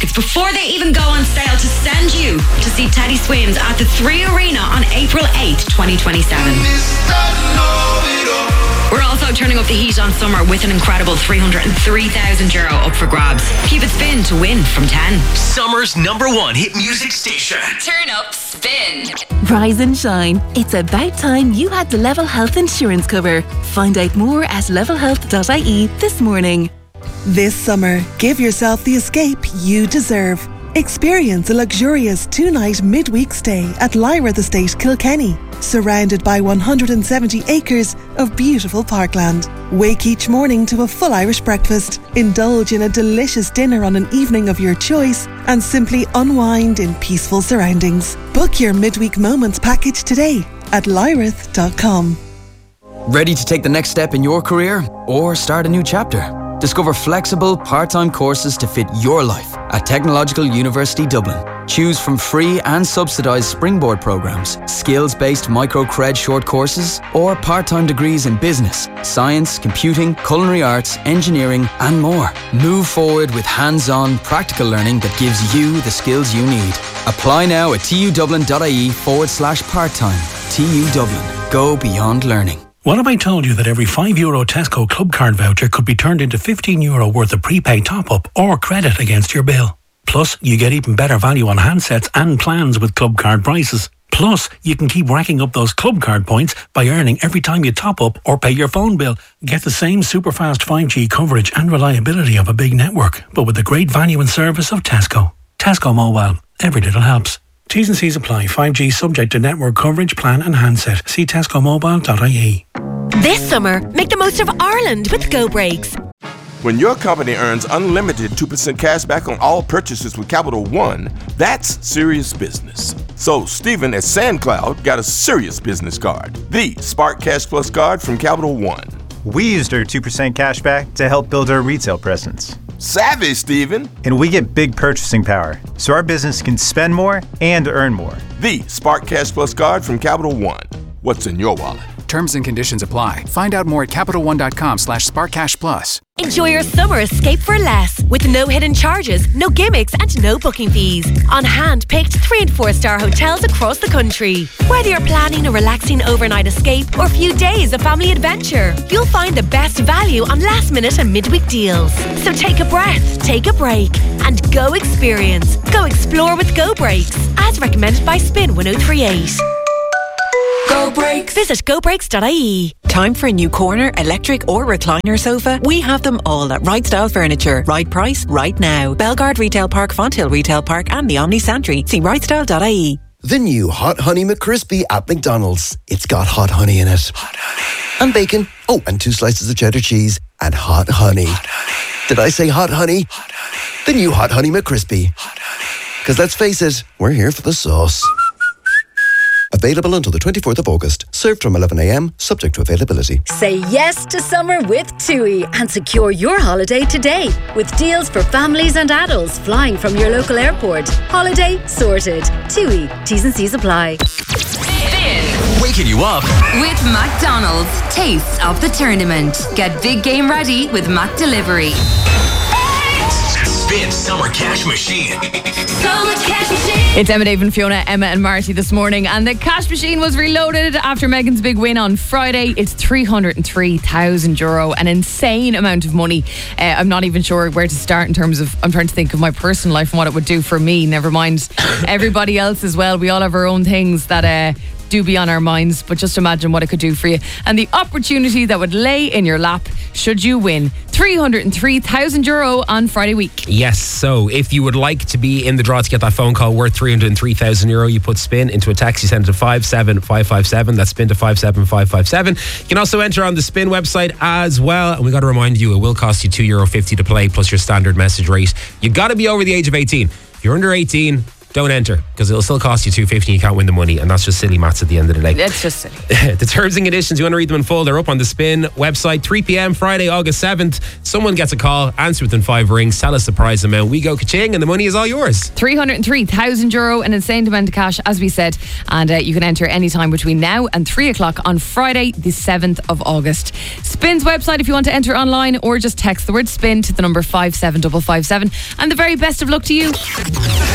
It's before they even go on sale to send you to see Teddy Swims at the 3 Arena on April 8th, 2027. We're also turning up the heat on summer with an incredible €303,000 up for grabs. Keep it spin to win from 10. Summer's #1 hit music station. Turn up Spin. Rise and shine. It's about time you had the Level Health insurance cover. Find out more at levelhealth.ie this morning. This summer, give yourself the escape you deserve. Experience a luxurious 2-night midweek stay at Lyrath Estate, Kilkenny, surrounded by 170 acres of beautiful parkland. Wake each morning to a full Irish breakfast, indulge in a delicious dinner on an evening of your choice, and simply unwind in peaceful surroundings. Book your midweek moments package today at lyrath.com. Ready to take the next step in your career or start a new chapter? Discover flexible, part-time courses to fit your life at Technological University Dublin. Choose from free and subsidised springboard programmes, skills-based micro-cred short courses, or part-time degrees in business, science, computing, culinary arts, engineering, and more. Move forward with hands-on, practical learning that gives you the skills you need. Apply now at tudublin.ie/part-time. TU Dublin. Go beyond learning. What if I told you that every €5 Tesco Club Card voucher could be turned into €15 worth of prepaid top-up or credit against your bill? Plus, you get even better value on handsets and plans with Club Card prices. Plus, you can keep racking up those Club Card points by earning every time you top up or pay your phone bill. Get the same super fast 5G coverage and reliability of a big network, but with the great value and service of Tesco. Tesco Mobile. Every little helps. T's and C's apply. 5G subject to network coverage, plan and handset. See tescomobile.ie. This summer, make the most of Ireland with Go Brakes. When your company earns unlimited 2% cash back on all purchases with Capital One, that's serious business. So Stephen at SandCloud got a serious business card, the Spark Cash Plus card from Capital One. We used our 2% cash back to help build our retail presence. Savvy, Stephen. And we get big purchasing power, so our business can spend more and earn more. The Spark Cash Plus card from Capital One. What's in your wallet? Terms and conditions apply. Find out more at CapitalOne.com/SparkCashPlus. Enjoy your summer escape for less with no hidden charges, no gimmicks and no booking fees. On hand-picked 3- and 4-star hotels across the country. Whether you're planning a relaxing overnight escape or a few days of family adventure, you'll find the best value on last-minute and midweek deals. So take a breath, take a break and go experience. Go explore with Go Brakes, as recommended by Spin 1038. Go Brakes. Visit gobrakes.ie. Time for a new corner, electric or recliner sofa? We have them all at Right Style Furniture. Right price, right now. Belgard Retail Park, Fonthill Retail Park and the Omni Santry. See rightstyle.ie. The new Hot Honey McCrispy at McDonald's. It's got hot honey in it. Hot honey. And bacon. Oh, and 2 slices of cheddar cheese. And hot honey. Hot honey. Did I say hot honey? Hot honey. The new Hot Honey McCrispy. Hot honey. Because let's face it, we're here for the sauce. Available until the 24th of August. Served from 11 a.m, subject to availability. Say yes to summer with TUI and secure your holiday today with deals for families and adults flying from your local airport. Holiday sorted. TUI. T's and C's apply. Waking you up With McDonald's. Tastes of the tournament. Get big game ready with Mac Delivery. Spin Summer Cash Machine. Summer Cash Machine. It's Emma, Dave and Fiona, Emma and Marty this morning, and the cash machine was reloaded after Megan's big win on Friday. It's €303,000, an insane amount of money. I'm not even sure where to start in terms of, I'm trying to think of my personal life and what it would do for me, never mind everybody else as well. We all have our own things that do be on our minds, but just imagine what it could do for you and the opportunity that would lay in your lap should you win €303,000 on Friday week. Yes, so if you would like to be in the draw to get that phone call worth €303,000, you put SPIN into a text, you send it to 57557. That's SPIN to 57557. You can also enter on the SPIN website as well, and we got to remind you, it will cost you €2.50 to play plus your standard message rate. You got to be over the age of 18. If you're under 18, don't enter, because it'll still cost you $2.50 and you can't win the money, and that's just silly maths at the end of the day. It's just silly. The terms and conditions, you want to read them in full, they're up on the Spin website. 3 p.m. Friday, August 7th. Someone gets a call, answer within 5 rings, tell us the prize amount. We go ka-ching, and the money is all yours. 303,000 euro, an insane amount of cash, as we said. And you can enter anytime between now and 3 o'clock on Friday, the 7th of August. Spin's website if you want to enter online, or just text the word SPIN to the number 57557. And the very best of luck to you.